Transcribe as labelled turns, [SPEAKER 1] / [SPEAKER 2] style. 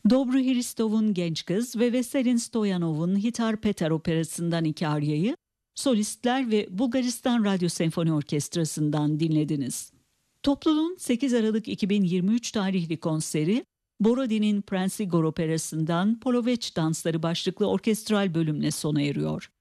[SPEAKER 1] Dobro Hristov'un Genç Kız ve Veselin Stoyanov'un Hitar Petar operasından iki aryayı, solistler ve Bulgaristan Radyo Senfoni Orkestrası'ndan dinlediniz. Topluluğun 8 Aralık 2023 tarihli konseri, Borodin'in Prensi Igor Operası'ndan Poloveç Dansları başlıklı orkestral bölümle sona eriyor.